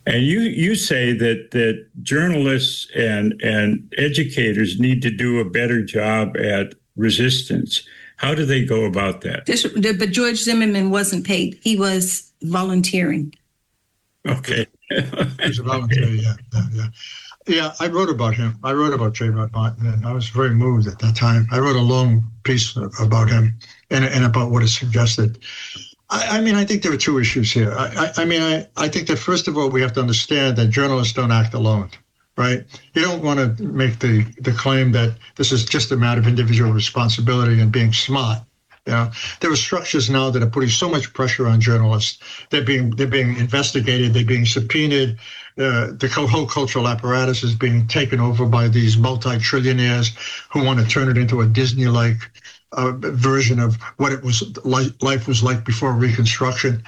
And you say that journalists and educators need to do a better job at resistance. How do they go about that? But George Zimmerman wasn't paid. He was volunteering. Okay. He was a volunteer, yeah. Yeah, I wrote about him. I wrote about Trayvon Martin, and I was very moved at that time. I wrote a long piece about him and about what is suggested. I mean, I think there are two issues here. I think that, first of all, we have to understand that journalists don't act alone, right? You don't want to make the claim that this is just a matter of individual responsibility and being smart. You know, there are structures now that are putting so much pressure on journalists. They're being investigated. They're being subpoenaed. The whole cultural apparatus is being taken over by these multi-trillionaires who want to turn it into a Disney-like version of what it was like, life was like before Reconstruction.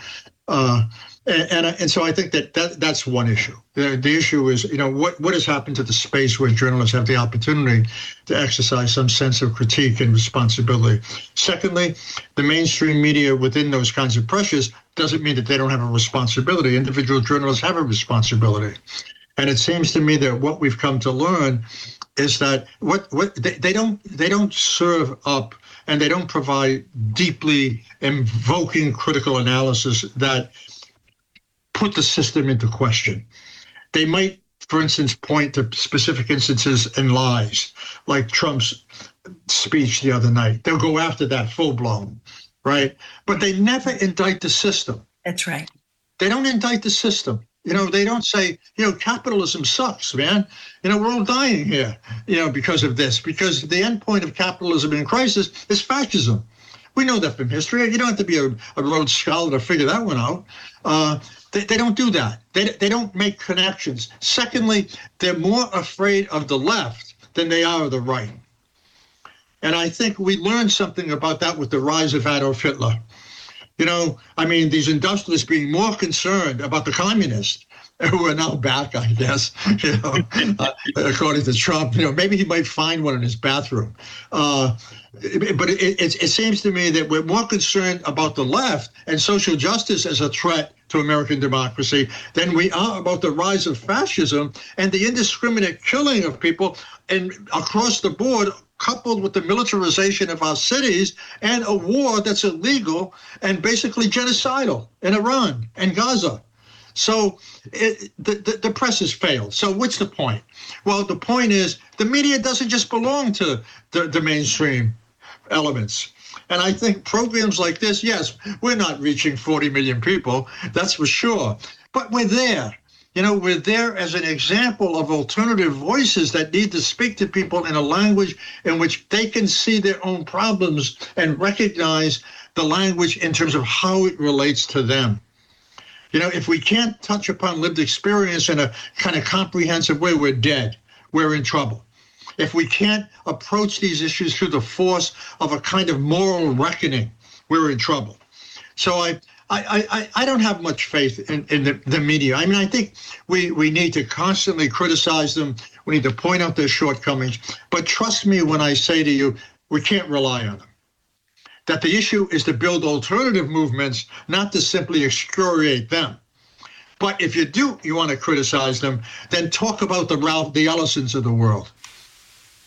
And so I think that's one issue. The issue is, what has happened to the space where journalists have the opportunity to exercise some sense of critique and responsibility. Secondly, the mainstream media within those kinds of pressures doesn't mean that they don't have a responsibility. Individual journalists have a responsibility. And it seems to me that what we've come to learn is that they don't serve up and they don't provide deeply invoking critical analysis that put the system into question. They might, for instance, point to specific instances in lies, like Trump's speech the other night. They'll go after that full blown, right? But they never indict the system. That's right. They don't indict the system. They don't say, capitalism sucks, man. We're all dying here, because of this, because the end point of capitalism in crisis is fascism. We know that from history. You don't have to be a Rhodes Scholar to figure that one out. They don't do that. They don't make connections. Secondly, they're more afraid of the left than they are of the right. And I think we learned something about that with the rise of Adolf Hitler. These industrialists being more concerned about the communists who are now back, I guess, according to Trump. Maybe he might find one in his bathroom. But it seems to me that we're more concerned about the left and social justice as a threat to American democracy than we are about the rise of fascism and the indiscriminate killing of people and across the board, coupled with the militarization of our cities and a war that's illegal and basically genocidal in Iran and Gaza. So the press has failed. So what's the point? Well, the point is the media doesn't just belong to the mainstream elements. And I think programs like this, yes, we're not reaching 40 million people, that's for sure. But we're there. We're there as an example of alternative voices that need to speak to people in a language in which they can see their own problems and recognize the language in terms of how it relates to them. If we can't touch upon lived experience in a kind of comprehensive way, we're dead. We're in trouble. If we can't approach these issues through the force of a kind of moral reckoning, we're in trouble. So I don't have much faith in the media. I think we need to constantly criticize them. We need to point out their shortcomings. But trust me when I say to you, we can't rely on them. That the issue is to build alternative movements, not to simply excoriate them. But if you want to criticize them, then talk about the Ralph the Ellisons of the world.